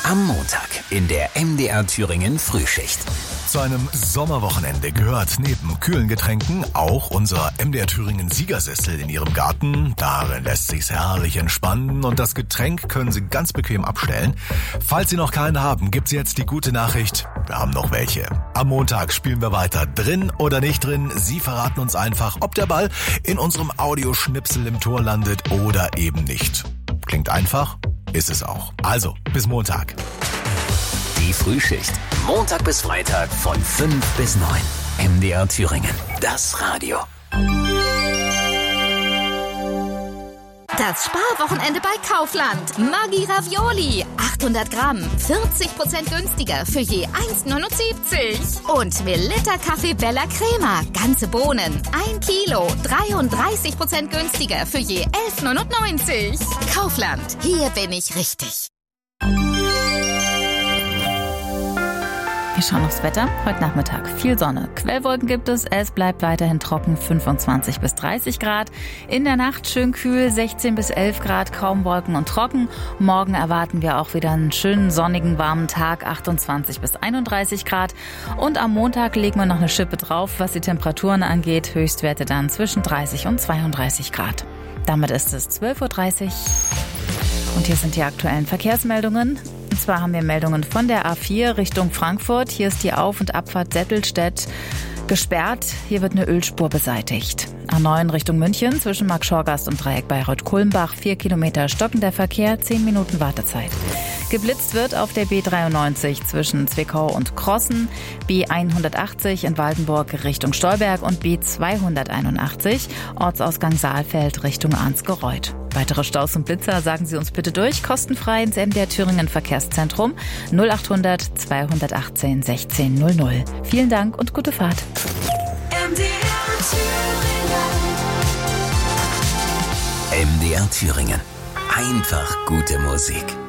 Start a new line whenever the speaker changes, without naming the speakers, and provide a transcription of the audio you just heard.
Am Montag in der MDR Thüringen Frühschicht.
Zu einem Sommerwochenende gehört neben kühlen Getränken auch unser MDR Thüringen Siegersessel in Ihrem Garten. Darin lässt sich's herrlich entspannen und das Getränk können Sie ganz bequem abstellen. Falls Sie noch keinen haben, gibt's jetzt die gute Nachricht: wir haben noch welche. Am Montag spielen wir weiter. Drin oder nicht drin, Sie verraten uns einfach, ob der Ball in unserem Audioschnipsel im Tor landet oder eben nicht. Klingt einfach, ist es auch. Also, bis Montag.
Die Frühschicht. Montag bis Freitag von 5 bis 9. MDR Thüringen. Das Radio.
Das Sparwochenende bei Kaufland. Maggi Ravioli. 800 Gramm. 40% günstiger für je 1,79. Und Melitta Kaffee Bella Crema. Ganze Bohnen. 1 Kilo. 33% günstiger für je 11,99. Kaufland. Hier bin ich richtig.
Wir schauen aufs Wetter. Heute Nachmittag viel Sonne. Quellwolken gibt es. Es bleibt weiterhin trocken, 25 bis 30 Grad. In der Nacht schön kühl, 16 bis 11 Grad, kaum Wolken und trocken. Morgen erwarten wir auch wieder einen schönen, sonnigen, warmen Tag, 28 bis 31 Grad. Und am Montag legen wir noch eine Schippe drauf, was die Temperaturen angeht. Höchstwerte dann zwischen 30 und 32 Grad. Damit ist es 12.30 Uhr. Und hier sind die aktuellen Verkehrsmeldungen. Und zwar haben wir Meldungen von der A4 Richtung Frankfurt. Hier ist die Auf- und Abfahrt Dettelstedt gesperrt. Hier wird eine Ölspur beseitigt. A9 Richtung München zwischen Marktschorgast und Dreieck Bayreuth-Kulmbach. 4 Kilometer stockender Verkehr, 10 Minuten Wartezeit. Geblitzt wird auf der B93 zwischen Zwickau und Crossen, B180 in Waldenburg Richtung Stolberg und B281 Ortsausgang Saalfeld Richtung Arnsgereuth. Weitere Staus und Blitzer sagen Sie uns bitte durch, kostenfrei ins MDR Thüringen Verkehrszentrum 0800 218 1600. Vielen Dank und gute Fahrt.
MDR Thüringen. Einfach gute Musik.